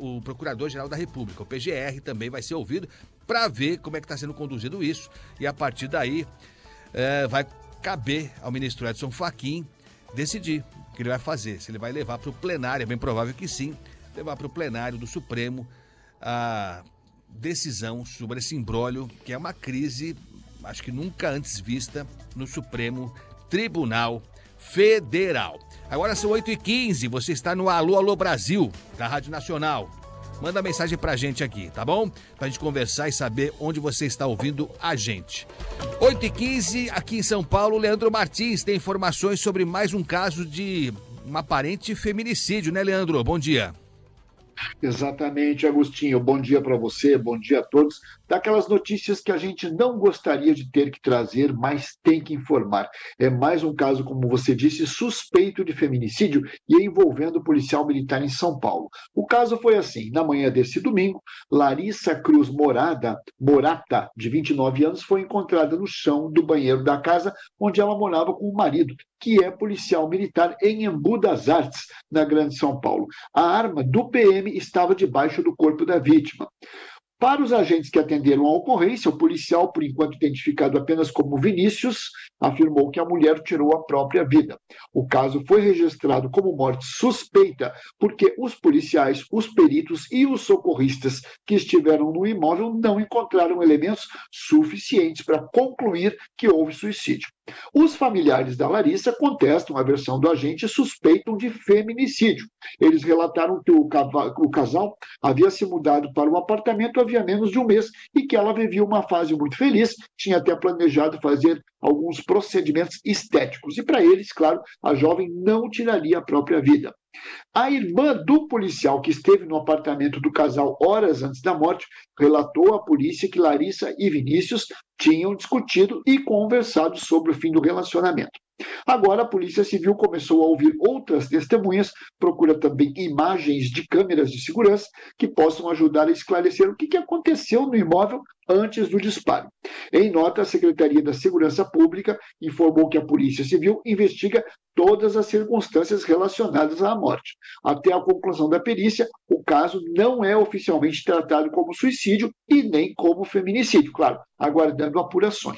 o Procurador-Geral da República, o PGR, também vai ser ouvido para ver como é que está sendo conduzido isso. E a partir daí vai caber ao ministro Edson Fachin decidir o que ele vai fazer. Se ele vai levar para o plenário, é bem provável que sim, levar para o plenário do Supremo a decisão sobre esse imbróglio, que é uma crise, acho que nunca antes vista no Supremo Tribunal Federal. Agora são 8h15, você está no Alô, Alô Brasil, da Rádio Nacional. Manda mensagem pra gente aqui, tá bom? Pra gente conversar e saber onde você está ouvindo a gente. 8h15, aqui em São Paulo, Leandro Martins tem informações sobre mais um caso de um aparente feminicídio, né, Leandro? Bom dia. Exatamente, Agostinho. Bom dia para você, bom dia a todos. Daquelas notícias que a gente não gostaria de ter que trazer, mas tem que informar. É mais um caso, como você disse, suspeito de feminicídio e envolvendo policial militar em São Paulo. O caso foi assim: na manhã desse domingo, Larissa Cruz Morata, de 29 anos, foi encontrada no chão do banheiro da casa onde ela morava com o marido, que é policial militar em Embu das Artes, na Grande São Paulo. A arma do PM estava debaixo do corpo da vítima. Para os agentes que atenderam a ocorrência, o policial, por enquanto identificado apenas como Vinícius, afirmou que a mulher tirou a própria vida. O caso foi registrado como morte suspeita porque os policiais, os peritos e os socorristas que estiveram no imóvel não encontraram elementos suficientes para concluir que houve suicídio. Os familiares da Larissa contestam a versão do agente e suspeitam de feminicídio. Eles relataram que o casal havia se mudado para um apartamento havia menos de um mês e que ela vivia uma fase muito feliz, tinha até planejado fazer alguns procedimentos estéticos. E para eles, claro, a jovem não tiraria a própria vida. A irmã do policial que esteve no apartamento do casal horas antes da morte relatou à polícia que Larissa e Vinícius tinham discutido e conversado sobre o fim do relacionamento. Agora a Polícia Civil começou a ouvir outras testemunhas, procura também imagens de câmeras de segurança que possam ajudar a esclarecer o que aconteceu no imóvel antes do disparo. Em nota, a Secretaria da Segurança Pública informou que a Polícia Civil investiga todas as circunstâncias relacionadas à morte. Até a conclusão da perícia, o caso não é oficialmente tratado como suicídio e nem como feminicídio, claro, aguardando apurações.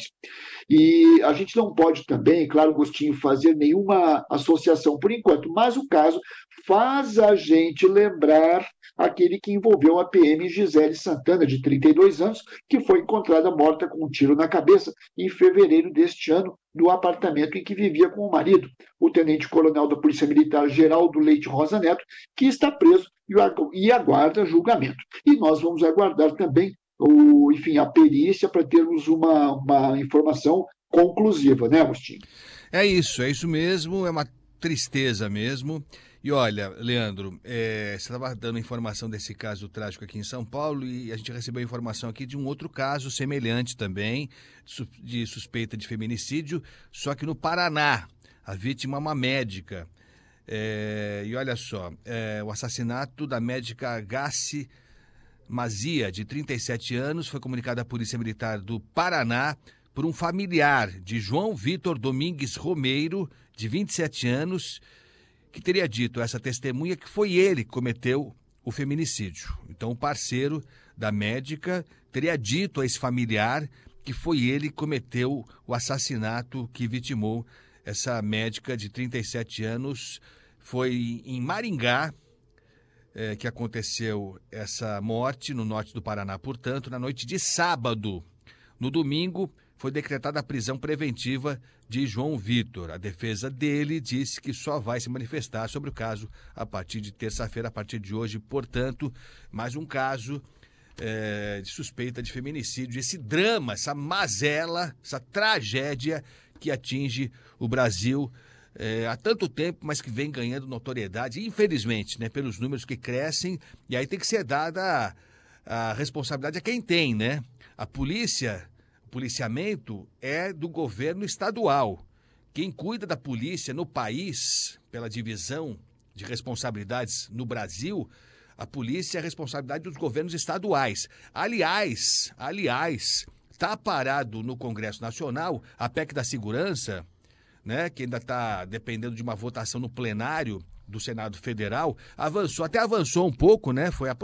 E a gente não pode também, claro, Agostinho, fazer nenhuma associação por enquanto, mas o caso faz a gente lembrar aquele que envolveu a PM Gisele Santana, de 32 anos, que foi encontrada morta com um tiro na cabeça em fevereiro deste ano, no apartamento em que vivia com o marido, o tenente-coronel da Polícia Militar Geraldo Leite Rosa Neto, que está preso e aguarda julgamento. E nós vamos aguardar também a perícia para termos uma informação conclusiva, né, Agostinho? É isso mesmo, é uma tristeza mesmo. E olha, Leandro, você estava dando informação desse caso trágico aqui em São Paulo e a gente recebeu informação aqui de um outro caso semelhante também, de suspeita de feminicídio, só que no Paraná. A vítima é uma médica. E olha só, o assassinato da médica Agassi Mazia, de 37 anos, foi comunicado à Polícia Militar do Paraná por um familiar de João Vitor Domingues Romeiro, de 27 anos, que teria dito a essa testemunha que foi ele que cometeu o feminicídio. Então, o parceiro da médica teria dito a esse familiar que foi ele que cometeu o assassinato que vitimou essa médica de 37 anos. Foi em Maringá que aconteceu essa morte, no norte do Paraná, portanto, na noite de sábado. No domingo, foi decretada a prisão preventiva de João Vitor. A defesa dele disse que só vai se manifestar sobre o caso a partir de terça-feira, a partir de hoje. Portanto, mais um caso de suspeita de feminicídio. Esse drama, essa mazela, essa tragédia que atinge o Brasil há tanto tempo, mas que vem ganhando notoriedade, infelizmente, né, pelos números que crescem. E aí tem que ser dada a responsabilidade a quem tem, né? A polícia... O policiamento é do governo estadual. Quem cuida da polícia no país, pela divisão de responsabilidades no Brasil, a polícia é a responsabilidade dos governos estaduais. Aliás, está parado no Congresso Nacional a PEC da Segurança, né, que ainda está dependendo de uma votação no plenário do Senado Federal. Avançou um pouco, né? Foi